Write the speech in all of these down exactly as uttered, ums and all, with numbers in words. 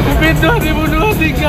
dua ribu dua puluh tiga.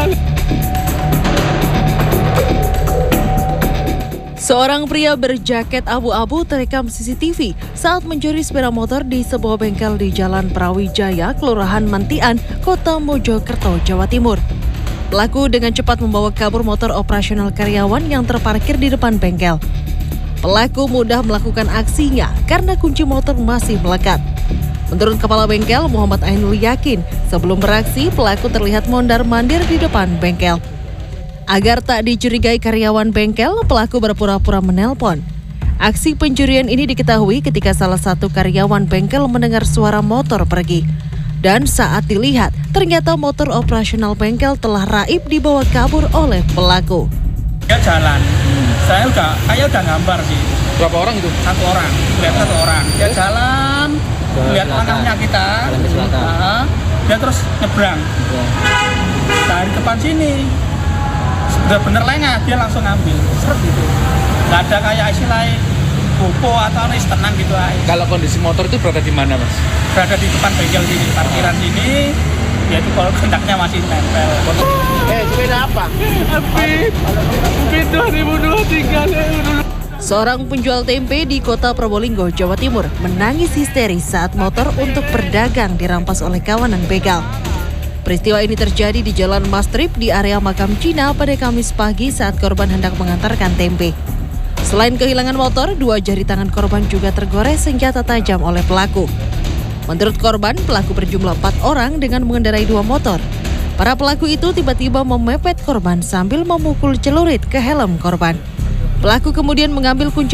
Seorang pria berjaket abu-abu terekam C C T V saat mencuri sepeda motor di sebuah bengkel di Jalan Prawijaya, Kelurahan Mantian, Kota Mojokerto, Jawa Timur. Pelaku dengan cepat membawa kabur motor operasional karyawan yang terparkir di depan bengkel. Pelaku mudah melakukan aksinya karena kunci motor masih melekat. Menurut Kepala Bengkel, Muhammad Ainul yakin sebelum beraksi, pelaku terlihat mondar-mandir di depan bengkel. Agar tak dicurigai karyawan bengkel, pelaku berpura-pura menelpon. Aksi pencurian ini diketahui ketika salah satu karyawan bengkel mendengar suara motor pergi. Dan saat dilihat, ternyata motor operasional bengkel telah raib dibawa kabur oleh pelaku. Dia jalan, saya udah, kayak udah gambar sih. Berapa orang itu? Satu orang, lihat satu orang. Dia jalan, lihat tanahnya kita, nah, dia terus nyebrang. Dari depan sini, bener-bener lengah, dia langsung ngambil. Seret gitu. Gak ada kayak istilah bupo atau is tenang gitu aja. Kalau kondisi motor itu berada di mana, Mas? Berada di depan bengkel sini, parkiran sini. Yaitu kalau kontaknya masih tempel. Eh, sepeda apa? Fit dua ribu dua puluh tiga. Seorang penjual tempe di Kota Probolinggo, Jawa Timur, menangis histeris saat motor untuk berdagang dirampas oleh kawanan begal. Peristiwa ini terjadi di Jalan Mastrip di area makam Cina pada Kamis pagi saat korban hendak mengantarkan tempe. Selain kehilangan motor, dua jari tangan korban juga tergores senjata tajam oleh pelaku. Menurut korban, pelaku berjumlah empat orang dengan mengendarai dua motor. Para pelaku itu tiba-tiba memepet korban sambil memukul celurit ke helm korban. Pelaku kemudian mengambil kunci